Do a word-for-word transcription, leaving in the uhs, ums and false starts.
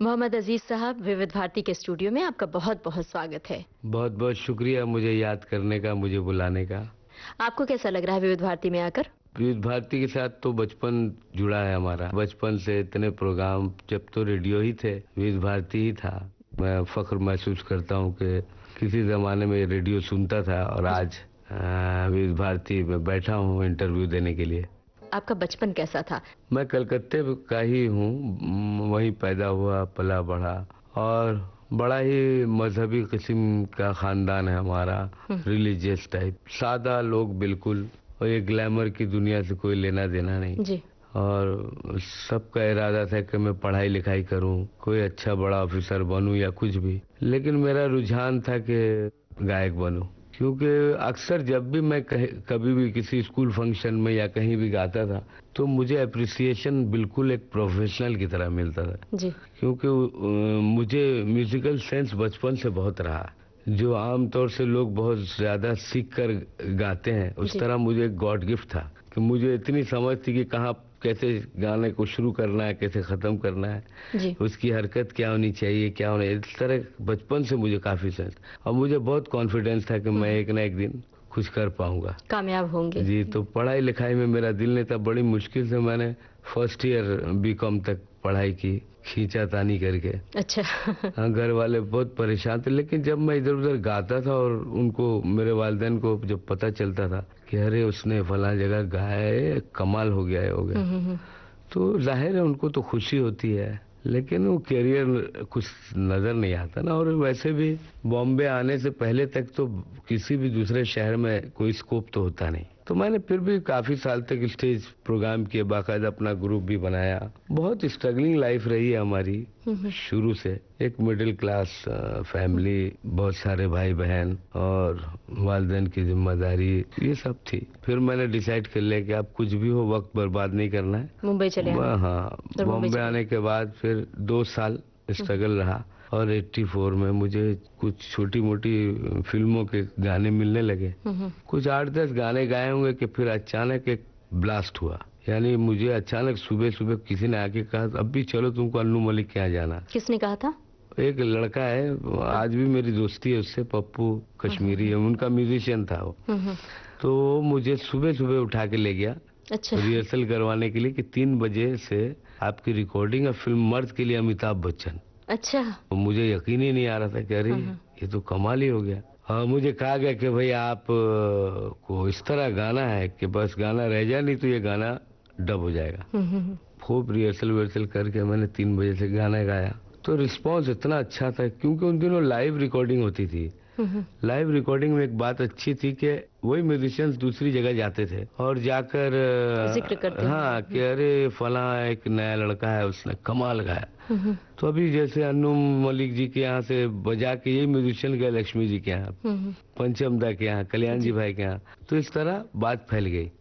मोहम्मद अजीज साहब, विविध भारती के स्टूडियो में आपका बहुत बहुत स्वागत है। बहुत बहुत शुक्रिया मुझे याद करने का, मुझे बुलाने का। आपको कैसा लग रहा है विविध भारती में आकर? विविध भारती के साथ तो बचपन जुड़ा है हमारा। बचपन से इतने प्रोग्राम, जब तो रेडियो ही थे, विविध भारती ही था। मैं फख्र महसूस करता हूँ कि किसी जमाने में रेडियो सुनता था और आज विविध भारती में बैठा हूँ इंटरव्यू देने के लिए। आपका बचपन कैसा था? मैं कलकत्ते का ही हूँ, वहीं पैदा हुआ, पला बढ़ा, और बड़ा ही मजहबी किस्म का खानदान है हमारा, रिलीजियस टाइप। सादा लोग बिल्कुल, और ये ग्लैमर की दुनिया से कोई लेना देना नहीं जी। और सबका इरादा था कि मैं पढ़ाई लिखाई करूं, कोई अच्छा बड़ा ऑफिसर बनूं या कुछ भी, लेकिन मेरा रुझान था कि गायक बनूं। क्योंकि अक्सर जब भी मैं कभी भी किसी स्कूल फंक्शन में या कहीं भी गाता था तो मुझे अप्रिसिएशन बिल्कुल एक प्रोफेशनल की तरह मिलता था जी। क्योंकि मुझे म्यूजिकल सेंस बचपन से बहुत रहा। जो आमतौर से लोग बहुत ज्यादा सीख कर गाते हैं, उस तरह मुझे गॉड गिफ्ट था कि मुझे इतनी समझ थी कि कहाँ कैसे गाने को शुरू करना है, कैसे खत्म करना है जी। उसकी हरकत क्या होनी चाहिए, क्या होना, इस तरह बचपन से मुझे काफी सेंस, और मुझे बहुत कॉन्फिडेंस था कि मैं एक ना एक दिन कुछ कर पाऊंगा, कामयाब होंगे जी। तो पढ़ाई लिखाई में मेरा दिल नहीं था। बड़ी मुश्किल से मैंने फर्स्ट ईयर बीकॉम तक पढ़ाई की, खींचा तानी करके। अच्छा। हाँ, घर वाले बहुत परेशान थे, लेकिन जब मैं इधर उधर गाता था और उनको, मेरे वालिदैन को जब पता चलता था कि अरे उसने फला जगह गाया है, कमाल हो गया है हो गया, तो जाहिर है उनको तो खुशी होती है, लेकिन वो कैरियर कुछ नजर नहीं आता ना। और वैसे भी बॉम्बे आने से पहले तक तो किसी भी दूसरे शहर में कोई स्कोप तो होता नहीं। तो मैंने फिर भी काफी साल तक स्टेज प्रोग्राम किए, बाकायदा अपना ग्रुप भी बनाया। बहुत स्ट्रगलिंग लाइफ रही है हमारी शुरू से। एक मिडिल क्लास फैमिली, बहुत सारे भाई बहन और वालिदैन की जिम्मेदारी, ये सब थी। फिर मैंने डिसाइड कर लिया कि अब कुछ भी हो वक्त बर्बाद नहीं करना है, मुंबई चले आना। हाँ, बॉम्बे आने के बाद फिर दो साल स्ट्रगल रहा और चौरासी में मुझे कुछ छोटी मोटी फिल्मों के गाने मिलने लगे। कुछ आठ दस गाने गाए होंगे कि फिर अचानक एक ब्लास्ट हुआ। यानी मुझे अचानक सुबह सुबह किसी ने आके कहा, अब भी चलो तुमको अन्नू मलिक के यहाँ जाना। किसने कहा था? एक लड़का है, आज भी मेरी दोस्ती है उससे, पप्पू कश्मीरी है, उनका म्यूजिशियन था वो। तो मुझे सुबह सुबह उठा के ले गया, अच्छा, रिहर्सल करवाने के लिए कि तीन बजे से आपकी रिकॉर्डिंग है फिल्म मर्द के लिए अमिताभ बच्चन। अच्छा। तो मुझे यकीन ही नहीं आ रहा था कि अरे ये तो कमाल ही हो गया। हाँ, मुझे कहा गया कि भाई आप को इस तरह गाना है कि बस गाना रह जाए, नहीं तो ये गाना डब हो जाएगा। खूब रिहर्सल विहर्सल करके मैंने तीन बजे से गाना गाया, तो रिस्पांस इतना अच्छा था, क्योंकि उन दिनों लाइव रिकॉर्डिंग होती थी। लाइव रिकॉर्डिंग में एक बात अच्छी थी कि वही म्यूजिशियंस दूसरी जगह जाते थे और जाकर जिक्र करते, हाँ, कि अरे फला एक नया लड़का है, उसने कमाल गाया। तो अभी जैसे अन्नू मलिक जी के यहाँ से बजा के यही म्यूजिशियन गए लक्ष्मी जी के यहाँ, पंचम दा के यहाँ, कल्याण जी भाई के यहाँ, तो इस तरह बात फैल गई।